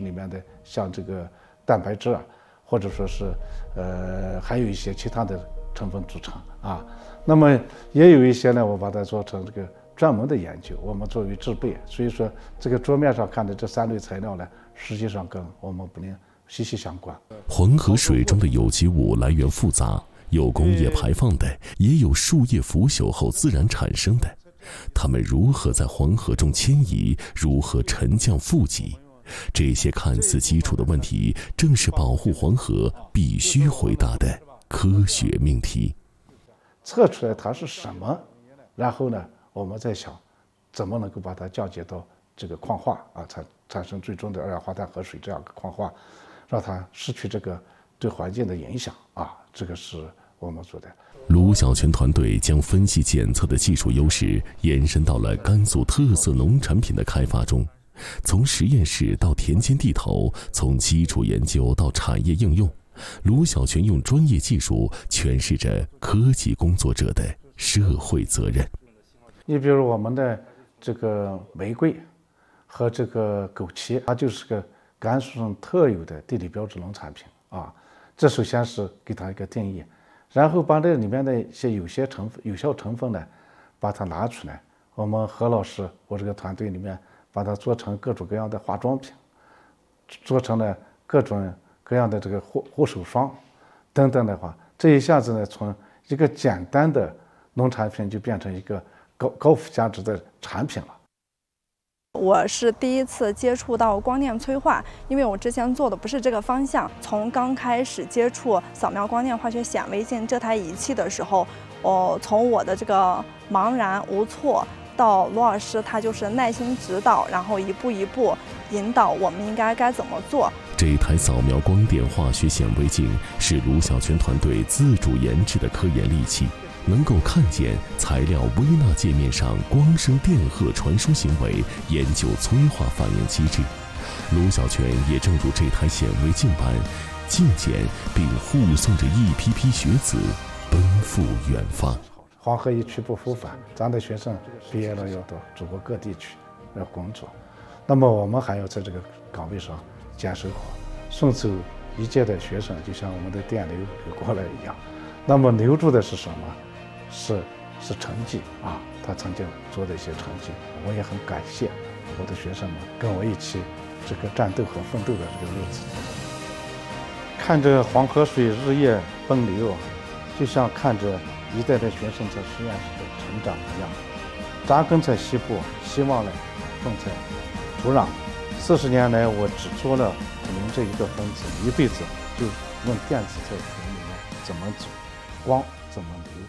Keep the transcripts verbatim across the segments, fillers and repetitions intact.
里面的像这个蛋白质啊，或者说是呃还有一些其他的成分组成啊。那么也有一些呢，我把它做成这个专门的研究，我们作为制备。所以说这个桌面上看的这三类材料呢，实际上跟我们不能息息相关。 黄河水中的有机物来源复杂，有工业排放的，也有树叶腐朽后自然产生的。它们如何在黄河中迁移，如何沉降富集？这些看似基础的问题，正是保护黄河必须回答的科学命题。 测出来它是什么，然后呢，我们再想，怎么能够把它降解到这个矿化啊，产产生最终的二氧化碳和水这样的矿化，让它失去这个对环境的影响啊，这个是我们做的。 卢小泉团队将分析检测的技术优势延伸到了甘肃特色农产品的开发中，从实验室到田间地头，从基础研究到产业应用，卢小泉用专业技术诠释着科技工作者的社会责任。 你比如我们的这个玫瑰和这个枸杞，它就是个甘肃省特有的地理标志农产品啊。这首先是给它一个定义，然后把这里面的一些有些成分、有效成分呢，把它拿出来。我们何老师，我这个团队里面把它做成各种各样的化妆品，做成了各种各样的这个护护手霜等等的话，这一下子呢，从一个简单的农产品就变成一个高高附加值的产品了。 我是第一次接触到光电催化，因为我之前做的不是这个方向。从刚开始接触扫描光电化学显微镜这台仪器的时候，我从我的这个茫然无措，到罗老师他就是耐心指导，然后一步一步引导我们应该该怎么做。 这台扫描光电化学显微镜是卢小泉团队自主研制的科研利器，能够看见材料微纳界面上光声电荷传输行为，研究催化反应机制。卢小泉也正如这台显微镜般，进谏并护送着一批批学子奔赴远方。 黄河一去不复返，咱的学生毕业了要到祖国各地去要工作，那么我们还要在这个岗位上坚守好，送走一届的学生，就像我们的电流流过来一样。那么留住的是什么？是是成绩啊，他曾经做的一些成绩，我也很感谢我的学生们跟我一起这个战斗和奋斗的这个日子。看着黄河水日夜奔流，就像看着一代代学生在实验室的成长一样，扎根在西部，希望呢种在土壤。四十年来，我只做了您这一个分子，一辈子就问电子在土里面怎么走，光怎么流。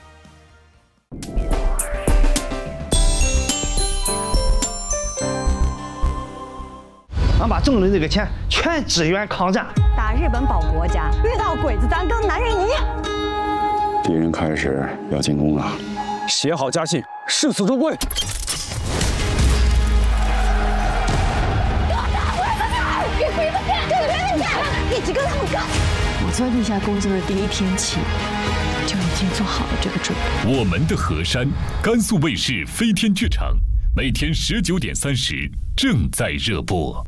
俺把挣的这个钱全支援抗战， 打日本保国家，遇到鬼子咱跟男人一样。 敌人开始要进攻了， 写好家信，誓死忠归。 给鬼子干！给别人干！一起跟他们干！ 我做地下工作的第一天起，就已经做好了这个准备。 我们的河山，甘肃卫视飞天剧场，每天十九点三十正在热播。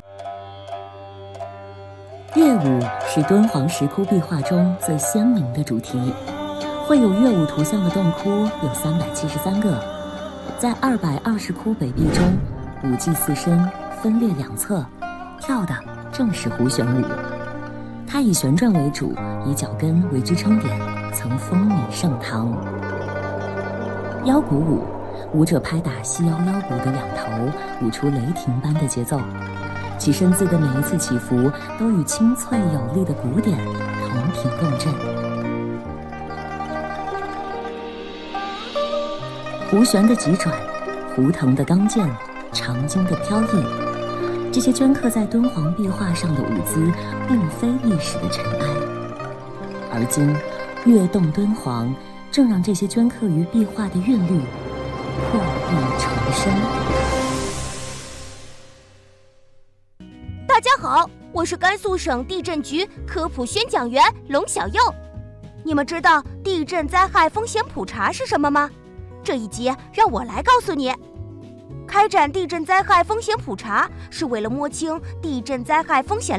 乐舞是敦煌石窟壁画中最鲜明的主题，绘有乐舞图像的洞窟有三百七十三个，在二百二十窟北壁中，舞伎四身分列两侧，跳的正是胡旋舞。它以旋转为主，以脚跟为支撑点，曾风靡盛唐。腰鼓舞，舞者拍打细腰腰鼓的两头，舞出雷霆般的节奏。其身姿的每一次起伏，都与清脆有力的鼓点同频共振。胡旋的急转，胡腾的刚健，长经的飘逸，这些镌刻在敦煌壁画上的舞姿，并非历史的尘埃。而今，跃动敦煌，正让这些镌刻于壁画的韵律破壁重生。 大家好，我是甘肃省地震局科普宣讲员龙小佑。你们知道地震灾害风险普查是什么吗？这一集让我来告诉你。开展地震灾害风险普查是为了摸清地震灾害风险